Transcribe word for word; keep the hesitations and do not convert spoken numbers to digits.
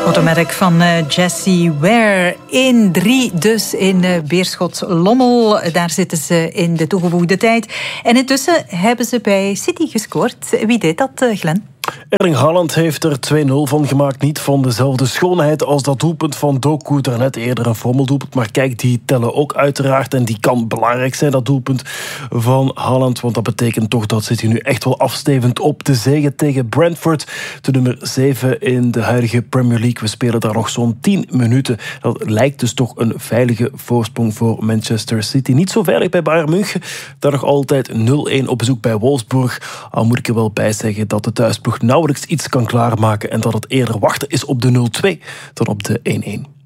Automatic van uh, Jessie Ware. één drie dus in uh, Beerschot-Lommel. Daar zitten ze in de toegevoegde tijd. En intussen hebben ze bij City gescoord. Wie deed dat, uh, Glenn? Erling Haaland heeft er twee nul van gemaakt. Niet van dezelfde schoonheid als dat doelpunt van Doku. Daarnet eerder een fommeldoelpunt. Maar kijk, die tellen ook uiteraard. En die kan belangrijk zijn, dat doelpunt van Haaland. Want dat betekent toch dat City nu echt wel afstevend op de zege tegen Brentford. De nummer zeven in de huidige Premier League. We spelen daar nog zo'n tien minuten. Dat lijkt dus toch een veilige voorsprong voor Manchester City. Niet zo veilig bij Bayern München. Daar nog altijd nul één op bezoek bij Wolfsburg. Al moet ik er wel bij zeggen dat de thuisploeg nauwelijks iets kan klaarmaken en dat het eerder wachten is op de nul twee dan op de één één.